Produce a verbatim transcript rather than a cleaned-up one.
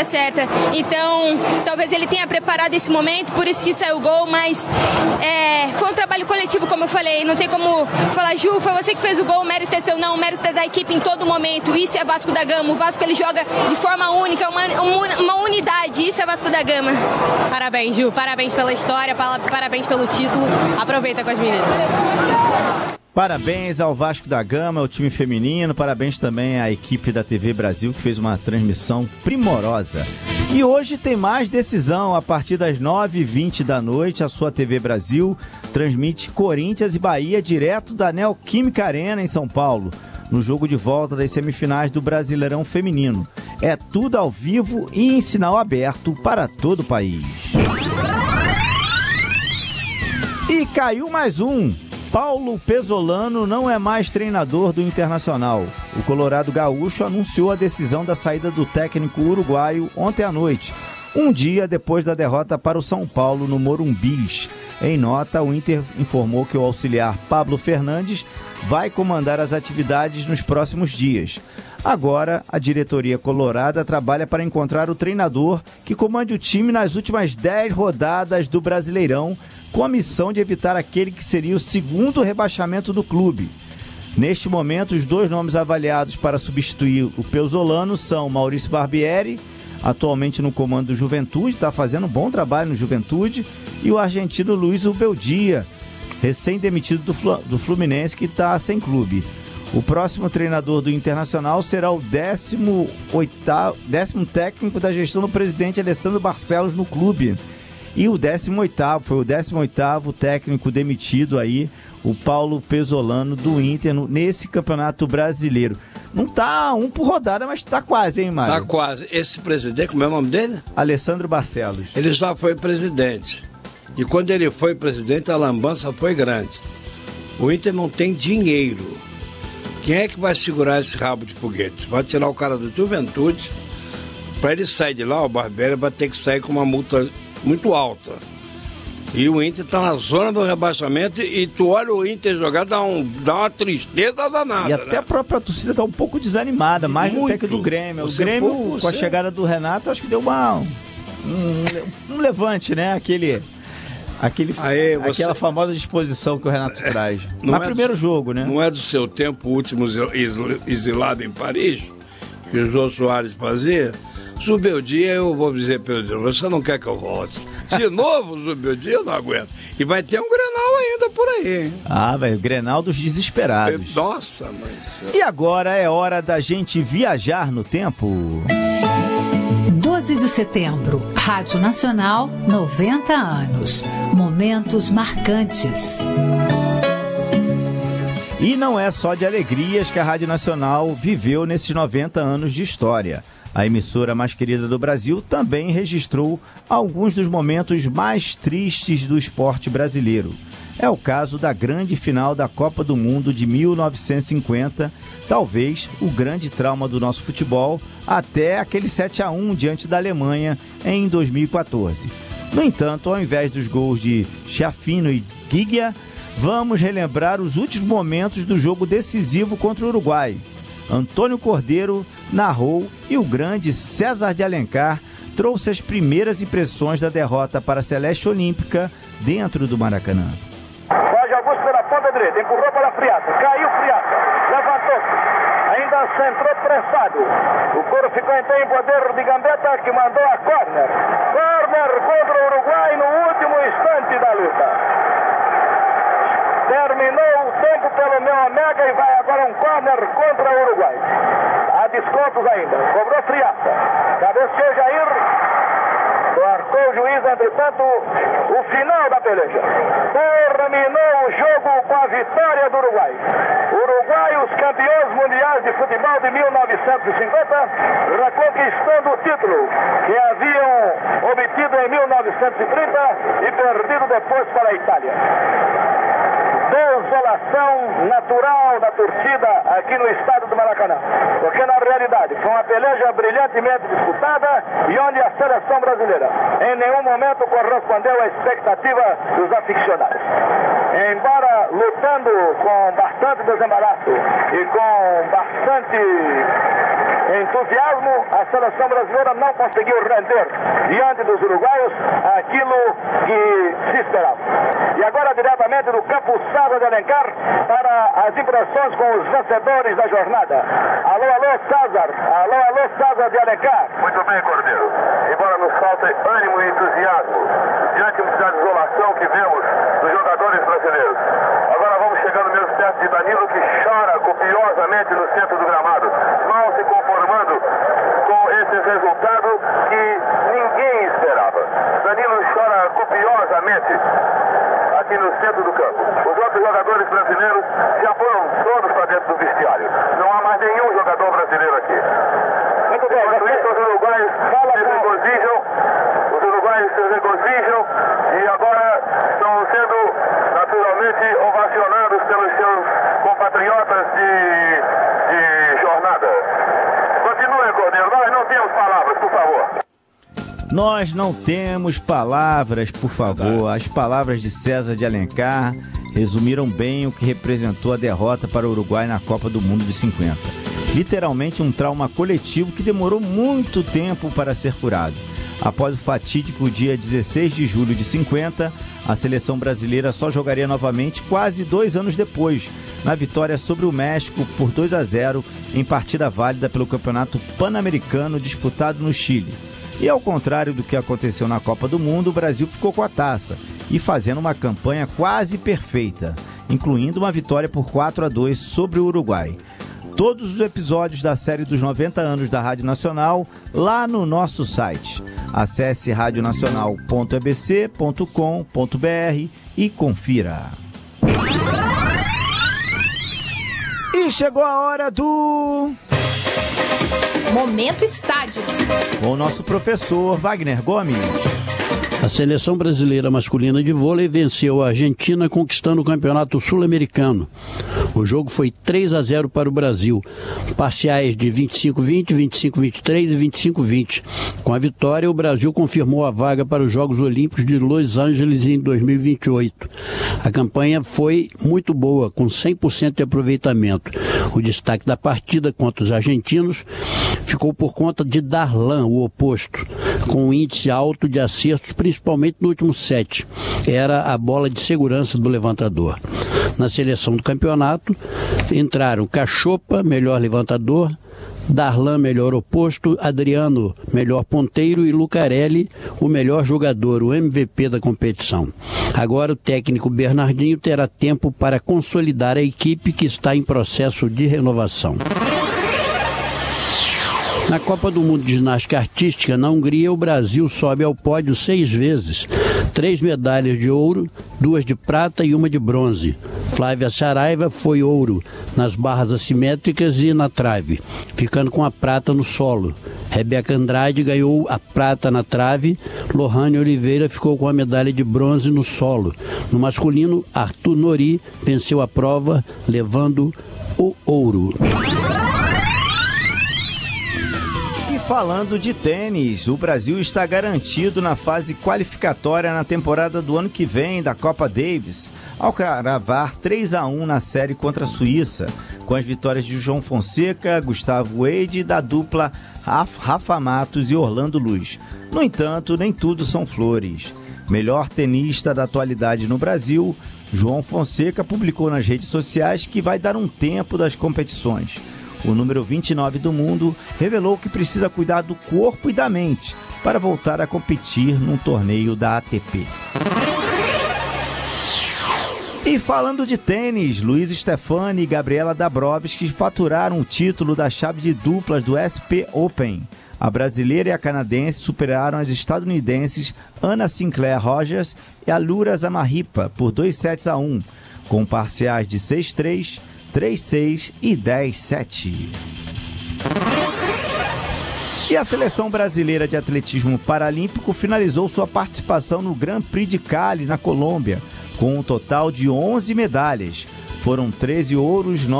hora certa. Então, talvez ele tenha preparado esse momento, por isso que saiu o gol, mas é, foi um trabalho coletivo, como eu falei. Não tem como falar, Ju, foi você que fez o gol, o mérito é seu. Não, o mérito é da equipe em todo momento. Isso é Vasco da Gama. O Vasco, ele joga de forma única, uma, uma unidade. Isso é Vasco da Gama. Parabéns, Ju. Parabéns pela história, parabéns pelo título. Aproveita com as meninas. Parabéns ao Vasco da Gama, ao time feminino, parabéns também à equipe da T V Brasil, que fez uma transmissão primorosa. E hoje tem mais decisão, a partir das nove e vinte da noite, a sua T V Brasil transmite Corinthians e Bahia direto da Neoquímica Arena em São Paulo, no jogo de volta das semifinais do Brasileirão Feminino. É tudo ao vivo e em sinal aberto para todo o país. E caiu mais um. Paulo Pesolano não é mais treinador do Internacional. O Colorado Gaúcho anunciou a decisão da saída do técnico uruguaio ontem à noite, um dia depois da derrota para o São Paulo no Morumbis. Em nota, o Inter informou que o auxiliar Pablo Fernandes vai comandar as atividades nos próximos dias. Agora, a diretoria colorada trabalha para encontrar o treinador que comande o time nas últimas dez rodadas do Brasileirão, com a missão de evitar aquele que seria o segundo rebaixamento do clube. Neste momento, os dois nomes avaliados para substituir o Pesolano são Maurício Barbieri, atualmente no comando do Juventude, está fazendo um bom trabalho no Juventude, e o argentino Luiz Ubeldia, recém-demitido do Fluminense, que está sem clube. O próximo treinador do Internacional será o décimo oitavo, décimo técnico da gestão do presidente Alessandro Barcelos no clube. E o décimo oitavo, foi o décimo oitavo técnico demitido aí, o Paulo Pesolano do Inter, no, nesse Campeonato Brasileiro. Não tá um por rodada, mas tá quase, hein, Mário? Tá quase. Esse presidente, como é o nome dele? Alessandro Barcelos. Ele já foi presidente. E quando ele foi presidente, a lambança foi grande. O Inter não tem dinheiro. Quem é que vai segurar esse rabo de foguete? Vai tirar o cara do Juventude. Para ele sair de lá, o Barbieri vai ter que sair com uma multa muito alta. E o Inter está na zona do rebaixamento e tu olha o Inter jogar, dá, um, dá uma tristeza danada. E até né? A própria torcida está um pouco desanimada, mais muito. até que do Grêmio. Você o Grêmio, pouco, com a você... chegada do Renato, acho que deu uma, um, um levante, né? Aquele... Aquele, Aí, você... Aquela famosa disposição que o Renato traz. No Mas é primeiro do, jogo, né? Não é do seu tempo último exilado em Paris, que o Jô Soares fazia? Zubeldia, eu vou dizer pelo Deus, você não quer que eu volte. De novo, Zubeldia, eu não aguento. E vai ter um Grenal ainda por aí, hein? Ah, velho, Grenal dos desesperados. Nossa, mas... E agora é hora da gente viajar no tempo. doze de setembro, Rádio Nacional, noventa anos. Momentos marcantes. E não é só de alegrias que a Rádio Nacional viveu nesses noventa anos de história. A emissora mais querida do Brasil também registrou alguns dos momentos mais tristes do esporte brasileiro. É o caso da grande final da Copa do Mundo de mil novecentos e cinquenta, talvez o grande trauma do nosso futebol, até aquele sete a um diante da Alemanha em dois mil e quatorze. No entanto, ao invés dos gols de Schiaffino e Giglia, vamos relembrar os últimos momentos do jogo decisivo contra o Uruguai. Antônio Cordeiro narrou e o grande César de Alencar trouxe as primeiras impressões da derrota para a Celeste Olímpica dentro do Maracanã. Jorge Augusto pela ponta direita, empurrou para Friato, caiu Friato, levantou-se, ainda centrou pressado. O couro ficou então em poder de Gambetta, que mandou a corner. Corner contra o Uruguai no último instante da luta. Terminou o tempo pelo meu Omega e vai agora um corner contra o Uruguai. Há descontos ainda. Cobrou Friato. Cabeceou Jair. Marcou o juiz, entretanto, o final da peleja. Terminou o jogo com a vitória do Uruguai. Uruguai, os campeões mundiais de futebol de mil novecentos e cinquenta, reconquistando o título que haviam obtido em mil novecentos e trinta e perdido depois para a Itália. Desolação natural da torcida aqui no estádio do Maracanã, porque na realidade foi uma peleja brilhantemente disputada e onde a seleção brasileira em nenhum momento correspondeu à expectativa dos aficionados. Embora lutando com bastante desembaraço e com bastante entusiasmo, a seleção brasileira não conseguiu render diante dos uruguaios aquilo que se esperava. E agora, diretamente do campo César de Alencar, para as impressões com os vencedores da jornada. Alô, alô, César. Alô, alô, César de Alencar. Muito bem, Cordeiro. Embora nos falte ânimo e entusiasmo diante da desolação que vemos dos jogadores brasileiros. Agora vamos chegando mesmo perto de Danilo, que chora copiosamente no centro do gramado, mal se conformando com esse resultado que ninguém esperava. Danilo chora copiosamente aqui no centro do campo. Os outros jogadores brasileiros já foram todos para dentro do vestiário. Não há mais nenhum jogador brasileiro aqui. Muito bem, Enquanto isso, os uruguaios se regozijam, os uruguaios se regozijam e agora estão sendo naturalmente ovacionados pelos seus compatriotas de, de jornada. Continue, Cordeiro, nós não temos palavras, por favor. Nós não temos palavras, por favor. As palavras de César de Alencar resumiram bem o que representou a derrota para o Uruguai na Copa do Mundo de cinquenta. Literalmente um trauma coletivo que demorou muito tempo para ser curado. Após o fatídico dia dezesseis de julho de cinquenta, a seleção brasileira só jogaria novamente quase dois anos depois, na vitória sobre o México por dois a zero, em partida válida pelo Campeonato Pan-Americano disputado no Chile. E ao contrário do que aconteceu na Copa do Mundo, o Brasil ficou com a taça e fazendo uma campanha quase perfeita, incluindo uma vitória por quatro a dois sobre o Uruguai. Todos os episódios da série dos noventa anos da Rádio Nacional lá no nosso site. Acesse rádio nacional ponto e b c ponto com ponto b r e confira. E chegou a hora do... Momento Estádio. Com o nosso professor Wagner Gomes. A seleção brasileira masculina de vôlei venceu a Argentina conquistando o Campeonato Sul-Americano. O jogo foi três a zero para o Brasil, parciais de vinte e cinco a vinte, vinte e cinco a vinte e três e vinte e cinco a vinte. Com a vitória, o Brasil confirmou a vaga para os Jogos Olímpicos de Los Angeles em dois mil e vinte e oito. A campanha foi muito boa, com cem por cento de aproveitamento. O destaque da partida contra os argentinos ficou por conta de Darlan, o oposto, com um índice alto de acertos, principalmente no último set. Era a bola de segurança do levantador. Na seleção do campeonato, entraram Cachopa, melhor levantador, Darlan, melhor oposto, Adriano, melhor ponteiro e Lucarelli, o melhor jogador, o M V P da competição. Agora o técnico Bernardinho terá tempo para consolidar a equipe que está em processo de renovação. Na Copa do Mundo de Ginástica Artística, na Hungria, o Brasil sobe ao pódio seis vezes. Três medalhas de ouro, duas de prata e uma de bronze. Flávia Saraiva foi ouro nas barras assimétricas e na trave, ficando com a prata no solo. Rebeca Andrade ganhou a prata na trave, Lohane Oliveira ficou com a medalha de bronze no solo. No masculino, Arthur Nori venceu a prova, levando o ouro. Falando de tênis, o Brasil está garantido na fase qualificatória na temporada do ano que vem da Copa Davis, ao cravar três a um na série contra a Suíça, com as vitórias de João Fonseca, Gustavo Wade e da dupla Rafa Matos e Orlando Luz. No entanto, nem tudo são flores. Melhor tenista da atualidade no Brasil, João Fonseca publicou nas redes sociais que vai dar um tempo das competições. O número vinte e nove do mundo revelou que precisa cuidar do corpo e da mente para voltar a competir num torneio da A T P. E falando de tênis, Luiz Stefani e Gabriela Dabrowski faturaram o título da chave de duplas do S P Open. A brasileira e a canadense superaram as estadunidenses Anna Sinclair Rogers e Alura Zamarripa por dois sets a um, com parciais de seis a três, três a seis e dez a sete. E a seleção brasileira de atletismo paralímpico finalizou sua participação no Grand Prix de Cali, na Colômbia, com um total de onze medalhas. Foram treze ouros,